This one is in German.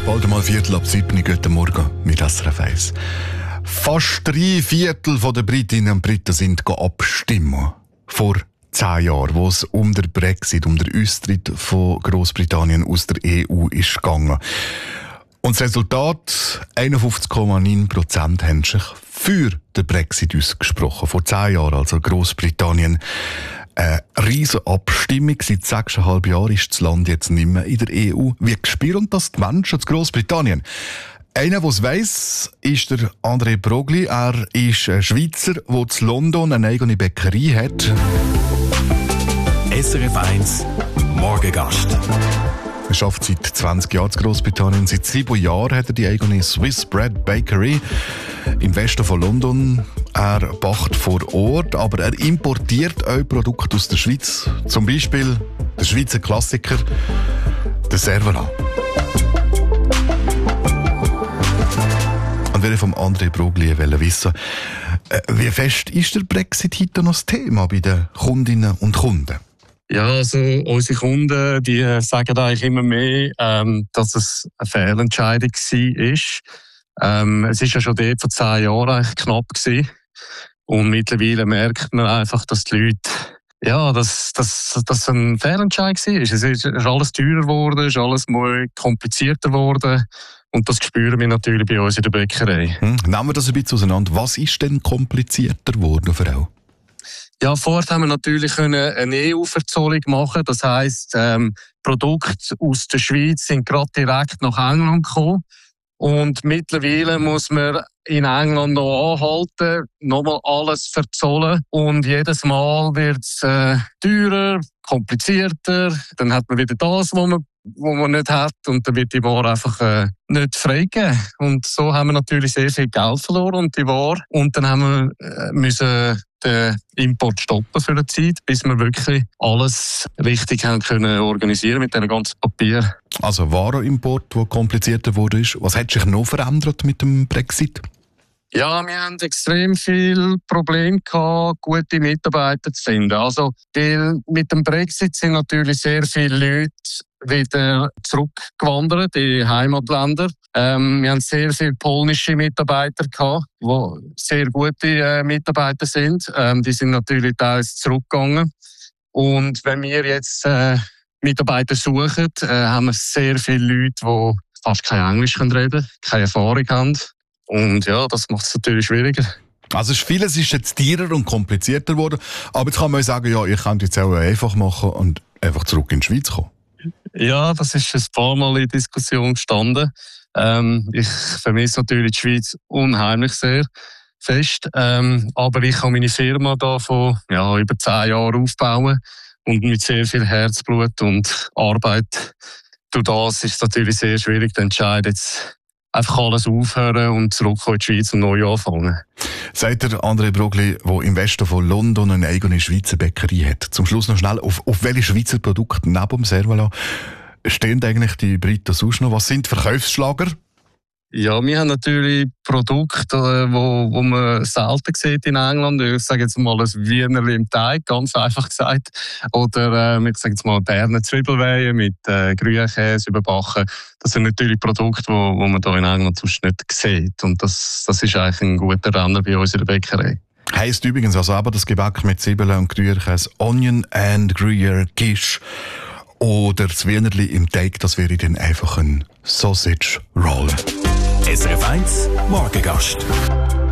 Bald einmal 6:15, guten Morgen mit SRF 1. Fast 3/4 der Britinnen und Briten sind abstimmen. Vor 10 Jahren, wo es um den Brexit, um den Austritt von Großbritannien aus der EU ist gegangen. Und das Resultat, 51,9% haben sich für den Brexit ausgesprochen. Vor 10 Jahren, also Großbritannien. Eine riesige Abstimmung. Seit 6,5 Jahren ist das Land jetzt nicht mehr in der EU. Wie spüren das die Menschen in Großbritannien? Einer, der es weiss, ist der André Brogli. Er ist ein Schweizer, der in London eine eigene Bäckerei hat. SRF 1 Morgengast. Er arbeitet seit 20 Jahren in Großbritannien. Seit 7 Jahren hat er die eigene Swiss Bread Bakery im Westen von London. Er backt vor Ort, aber er importiert auch Produkte aus der Schweiz. Zum Beispiel der Schweizer Klassiker, der Cervelat. Und will ich vom André Brogli wissen, wie fest ist der Brexit heute noch das Thema bei den Kundinnen und Kunden? Ja, also unsere Kunden, die sagen eigentlich immer mehr, dass es eine Fehlentscheidung war. Es ist ja schon dort vor 10 Jahren eigentlich knapp gewesen. Und mittlerweile merkt man einfach, dass die Leute, ja, dass ein Fehlentscheid war. Es ist alles teurer geworden, es ist alles mal komplizierter geworden. Und das spüren wir natürlich bei uns in der Bäckerei. Nehmen wir das ein bisschen auseinander. Was ist denn komplizierter geworden für auch? Ja, vorher haben wir natürlich eine EU-Verzollung machen. Das heisst, Produkte aus der Schweiz sind gerade direkt nach England gekommen. Und mittlerweile muss man in England noch anhalten, nochmal alles verzollen. Und jedes Mal wird es teurer, komplizierter. Dann hat man wieder das, was man nicht hat. Und dann wird die Ware einfach nicht freigegeben. Und so haben wir natürlich sehr viel Geld verloren und die Ware. Und dann haben wir müssen den Import stoppen für eine Zeit, bis wir wirklich alles richtig haben können organisieren mit dem ganzen Papier. Also Warenimport, der komplizierter wurde. Was hat sich noch verändert mit dem Brexit? Ja, wir haben extrem viel Probleme gehabt, gute Mitarbeiter zu finden. Also, weil mit dem Brexit sind natürlich sehr viele Leute wieder zurückgewandert in Heimatländer. Wir haben sehr viele polnische Mitarbeiter gehabt, die sehr gute Mitarbeiter sind. Die sind natürlich teils zurückgegangen. Und wenn wir jetzt Mitarbeiter suchen, haben wir sehr viele Leute, die fast kein Englisch reden können, keine Erfahrung haben. Und ja, das macht es natürlich schwieriger. Also vieles ist jetzt teurer und komplizierter geworden. Aber jetzt kann man sagen, ja, ich könnte jetzt auch einfach machen und einfach zurück in die Schweiz kommen. Ja, das ist ein paar Mal in Diskussion gestanden. Ich vermisse natürlich die Schweiz unheimlich sehr fest. Aber ich habe meine Firma da von über 10 Jahren aufbauen und mit sehr viel Herzblut und Arbeit. Durch das ist es natürlich sehr schwierig, zu entscheiden, jetzt einfach alles aufhören und zurückkommen in die Schweiz und neu anfangen. Sagt der André Brogli, der im Westen von London eine eigene Schweizer Bäckerei hat. Zum Schluss noch schnell, auf welche Schweizer Produkte neben dem Cervelat stehen eigentlich die Briten sonst noch? Was sind Verkaufsschlager? Ja, wir haben natürlich Produkte, wo man selten sieht in England. Ich sage jetzt mal ein Wienerli im Teig, ganz einfach gesagt. Oder ich sage jetzt mal Berner Zwiebelweihe mit Gruyère-Käse überbacken. Das sind natürlich Produkte, wo man hier in England sonst nicht sieht. Und das ist eigentlich ein guter Renner bei uns in der Bäckerei. Heisst übrigens also aber das Gebäck mit Zwiebeln und Gruyère-Käse Onion and Gruyère Quiche. Oder das Wienerli im Teig, das wäre dann einfach ein Sausage Roll. SRF 1 Morgengast.